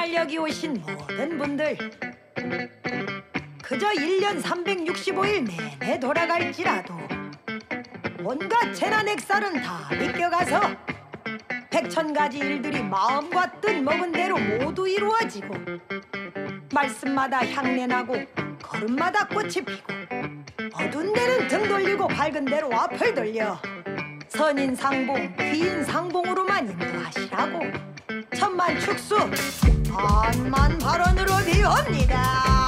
오늘 여기 오신 모든 분들 그저 1년 365일 내내 돌아갈지라도 온갖 재난 액살은 다 비껴가서 백천가지 일들이 마음과 뜻 먹은 대로 모두 이루어지고 말씀마다 향내나고 걸음마다 꽃이 피고 어두운 데는 등 돌리고 밝은 데로 앞을 돌려 선인상봉, 귀인상봉으로만 인도하시라고 천만 축수, 반만 발언으로 비옵니다.